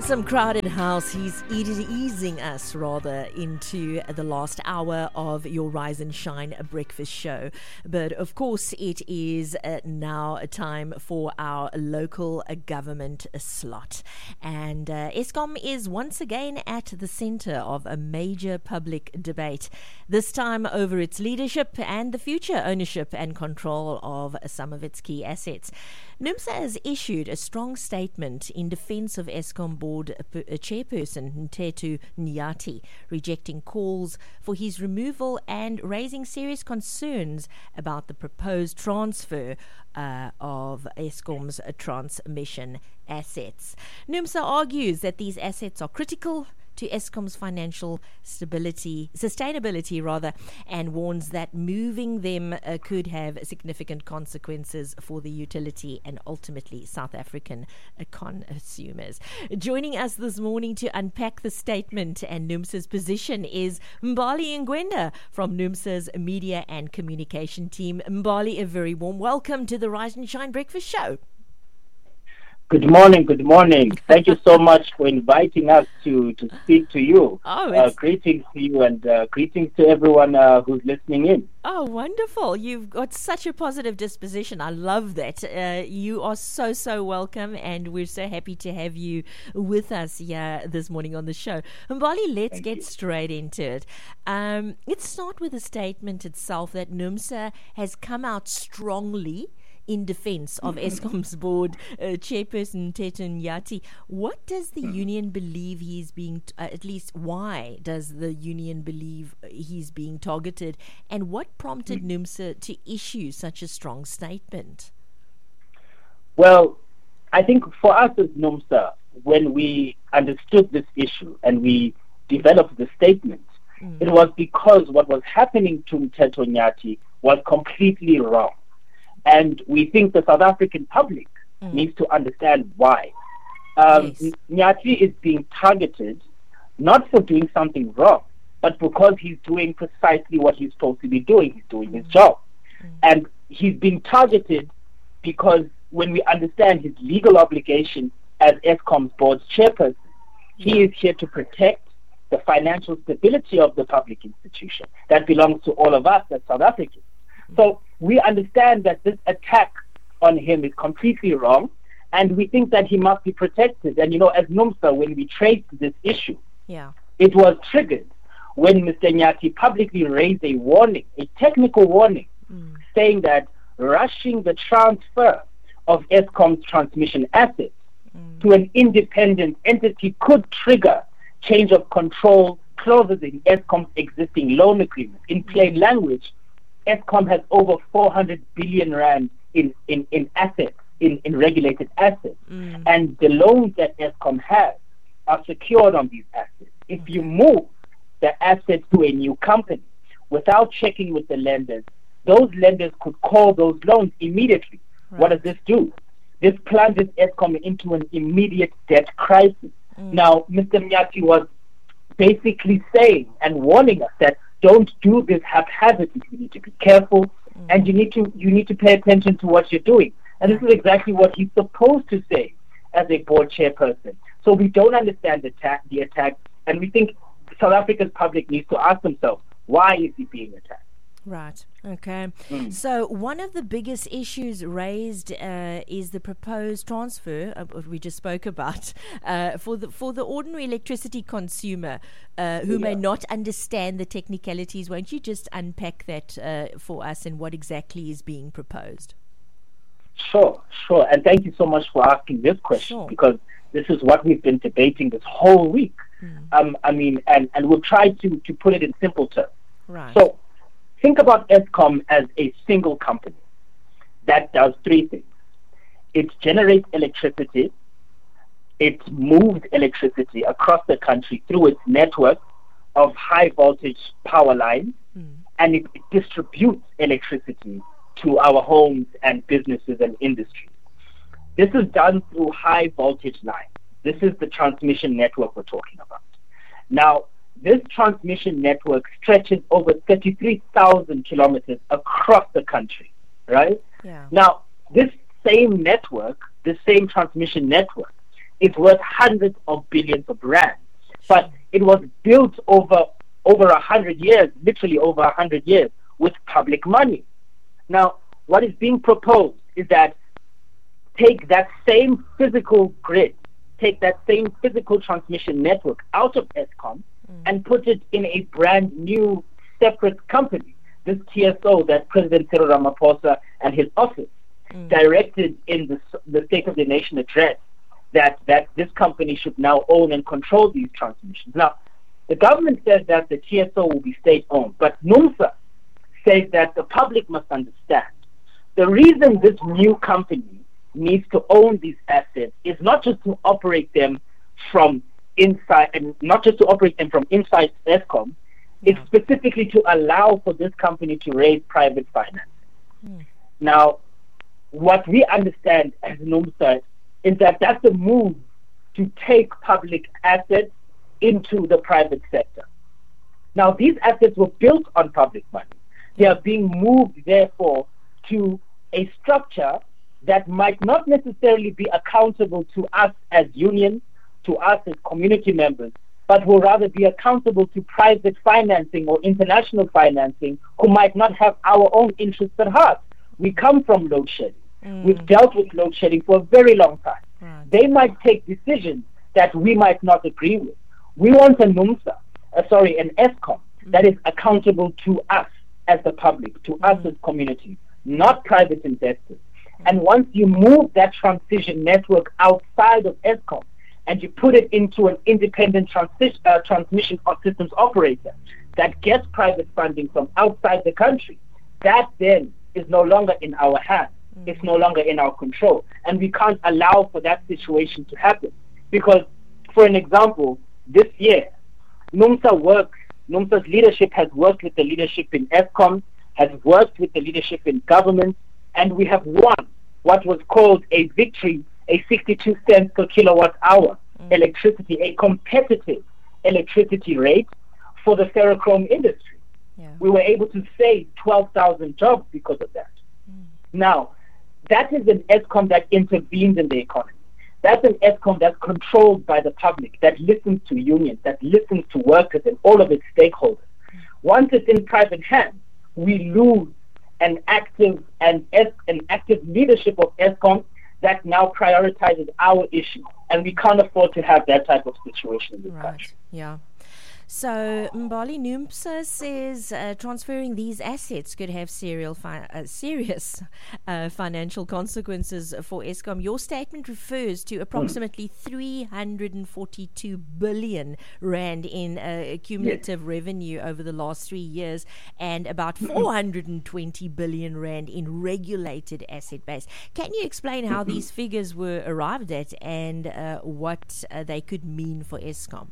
Some crowded house. He's easing us rather into the last hour of your Rise and Shine breakfast show. But of course, it is now a time for our local government slot. And Eskom is once again at the center of a major public debate, this time over its leadership and the future ownership and control of some of its key assets. NUMSA has issued a strong statement in defense of Eskom board chairperson Mteto Nyati, rejecting calls for his removal and raising serious concerns about the proposed transfer of Eskom's transmission assets. NUMSA argues that these assets are critical to Eskom's financial sustainability, and warns that moving them could have significant consequences for the utility and ultimately South African consumers. Joining us this morning to unpack the statement and NUMSA's position is Mbali Ngwenda from NUMSA's Media and Communication team. Mbali, a very warm welcome to the Rise and Shine Breakfast Show. Good morning. Thank you so much for inviting us to speak to you. Greetings to you and greetings to everyone who's listening in. Oh, wonderful. You've got such a positive disposition. I love that. You are so welcome, and we're so happy to have you with us here this morning on the show. Mbali, let's get straight into it. Let's start with the statement itself that NUMSA has come out strongly in defense of Eskom's board chairperson Mteto Nyati. What does the union believe he's being, at least why does the union believe he's being targeted, and what prompted NUMSA to issue such a strong statement? Well, I think for us as NUMSA, when we understood this issue and we developed the statement, it was because what was happening to Mteto Nyati was completely wrong. And we think the South African public needs to understand why. Nyati is being targeted not for doing something wrong, but because he's doing precisely what he's supposed to be doing. He's doing his job. And he's being targeted because when we understand his legal obligation as Eskom's board's chairperson, he is here to protect the financial stability of the public institution that belongs to all of us as South Africans. So we understand that this attack on him is completely wrong, and we think that he must be protected. And, as NUMSA, when we traced this issue, it was triggered when Mr. Nyati publicly raised a warning, a technical warning, saying that rushing the transfer of Eskom's transmission assets to an independent entity could trigger change of control clauses in Eskom's existing loan agreement. In plain language, Eskom has over 400 billion rand in assets, in regulated assets. And the loans that Eskom has are secured on these assets. If you move the assets to a new company without checking with the lenders, those lenders could call those loans immediately. Right. What does this do? This plunges Eskom into an immediate debt crisis. Now, Mr. Nyati was basically saying and warning us that don't do this haphazardly. You need to be careful, and you need to pay attention to what you're doing. And this is exactly what he's supposed to say as a board chairperson. So we don't understand the attack, and we think South Africa's public needs to ask themselves, why is he being attacked? Right. Okay. So one of the biggest issues raised is the proposed transfer, what we just spoke about, for the ordinary electricity consumer who may not understand the technicalities. Won't you just unpack that for us and what exactly is being proposed? Sure. And thank you so much for asking this question, because this is what we've been debating this whole week. And we'll try to put it in simple terms. Right. So think about Eskom as a single company that does three things. It generates electricity, it moves electricity across the country through its network of high voltage power lines, and it distributes electricity to our homes and businesses and industries. This is done through high voltage lines. This is the transmission network we're talking about. Now, this transmission network stretches over 33,000 kilometers across the country, right? Yeah. Now, this same network, this same transmission network, is worth hundreds of billions of rands. But it was built over 100 years, literally over 100 years, with public money. Now, what is being proposed is that take that same physical grid, take that same physical transmission network out of Eskom and put it in a brand new separate company, this TSO that President Cyril Ramaphosa and his office directed in the State of the Nation address that this company should now own and control these transmissions. Now, the government says that the TSO will be state-owned, but NUMSA says that the public must understand. The reason this new company needs to own these assets is not just to operate them from inside, and not just to operate them from inside Eskom. It's specifically to allow for this company to raise private finance. Now, what we understand as NUMSA is that that's a move to take public assets into the private sector. Now, these assets were built on public money. They are being moved, therefore, to a structure that might not necessarily be accountable to us as unions, to us as community members, but will rather be accountable to private financing or international financing who might not have our own interests at heart. We come from load shedding. We've dealt with load shedding for a very long time. They might take decisions that we might not agree with. We want a NUMSA, an Eskom that is accountable to us as the public, to us as communities, not private investors. And once you move that transition network outside of Eskom and you put it into an independent transmission systems operator that gets private funding from outside the country, that then is no longer in our hands. It's no longer in our control. And we can't allow for that situation to happen. Because, for an example, this year, NUMSA's leadership has worked with the leadership in Eskom, has worked with the leadership in government, and we have won what was called a victory, a 62 cents per kilowatt hour electricity, a competitive electricity rate for the ferrochrome industry. We were able to save 12,000 jobs because of that. Now, that is an Eskom that intervenes in the economy. That's an Eskom that's controlled by the public, that listens to unions, that listens to workers and all of its stakeholders. Once it's in private hands, we lose an active leadership of Eskom that now prioritizes our issue, and we can't afford to have that type of situation in this country. Yeah. So Mbali, NUMSA says transferring these assets could have serious financial consequences for Eskom. Your statement refers to approximately 342 billion rand in cumulative revenue over the last 3 years and about 420 billion rand in regulated asset base. Can you explain how these figures were arrived at and what they could mean for Eskom?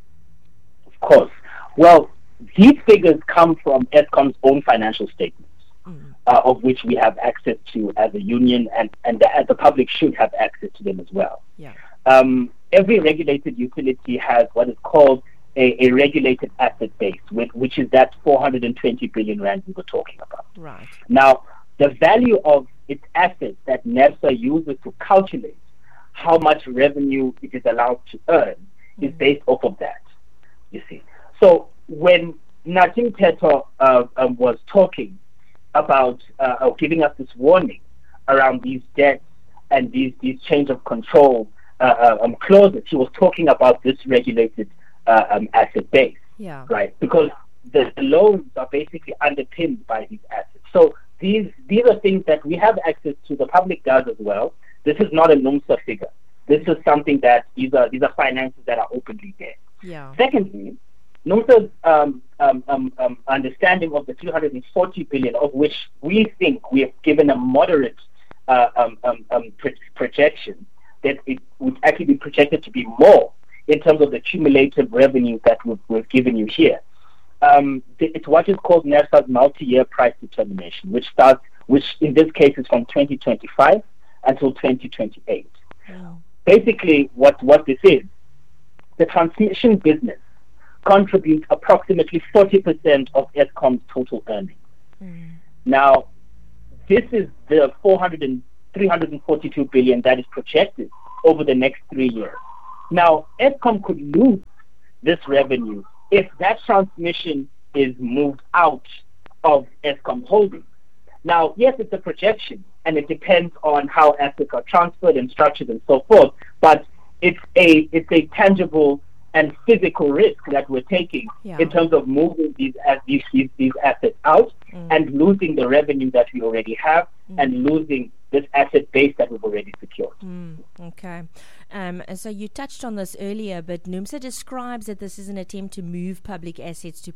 Of course. Well, these figures come from Eskom's own financial statements, of which we have access to as a union, and the public should have access to them as well. Every regulated utility has what is called a regulated asset base, which is that 420 billion rand we were talking about. Right. Now, the value of its assets that NERSA uses to calculate how much revenue it is allowed to earn is based off of that. You see, so when Natim Teto was talking about giving us this warning around these debts and these change of control clauses, he was talking about this regulated asset base, right? Because the loans are basically underpinned by these assets. So these are things that we have access to. The public does as well. This is not a NUMSA figure. This is something that these are finances that are openly there. Secondly, NUMSA's understanding of the 340 billion, of which we think we have given a moderate projection, that it would actually be projected to be more in terms of the cumulative revenue that we've given you here. It's what is called NERSA's multi-year price determination, which in this case is from 2025 until 2028. Basically, what this is, the transmission business contributes approximately 40% of Eskom's total earnings. Now, this is the 342 billion that is projected over the next 3 years. Now, Eskom could lose this revenue if that transmission is moved out of Eskom Holdings. Now, yes, it's a projection, and it depends on how assets are transferred and structured and so forth, but it's a tangible and physical risk that we're taking in terms of moving these assets out and losing the revenue that we already have and losing this asset base that we've already secured. Okay. So you touched on this earlier, but NUMSA describes that this is an attempt to move public assets to